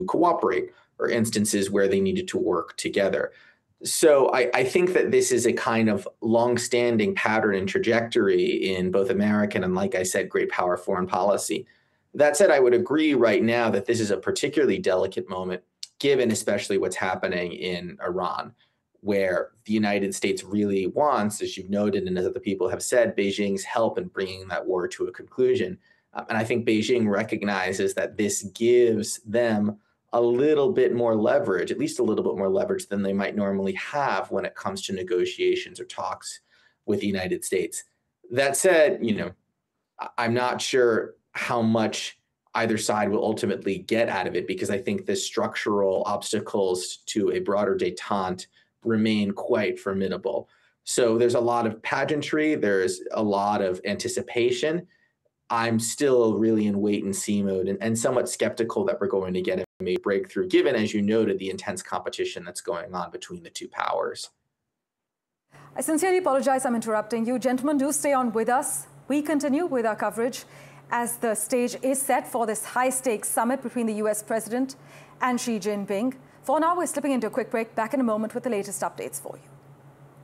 cooperate or instances where they needed to work together. So I think that this is a kind of long-standing pattern and trajectory in both American and, like I said, great power foreign policy. That said, I would agree right now that this is a particularly delicate moment, given especially what's happening in Iran, where the United States really wants, as you've noted and as other people have said, Beijing's help in bringing that war to a conclusion. And I think Beijing recognizes that this gives them a little bit more leverage, at least a little bit more leverage than they might normally have when it comes to negotiations or talks with the United States. That said, I'm not sure how much either side will ultimately get out of it, because I think the structural obstacles to a broader détente remain quite formidable. So there's a lot of pageantry, there's a lot of anticipation. I'm still really in wait and see mode and somewhat skeptical that we're going to get a major breakthrough, given, as you noted, the intense competition that's going on between the two powers. I sincerely apologize I'm interrupting you. Gentlemen, do stay on with us. We continue with our coverage as the stage is set for this high-stakes summit between the US President and Xi Jinping. For now, we're slipping into a quick break. Back in a moment with the latest updates for you.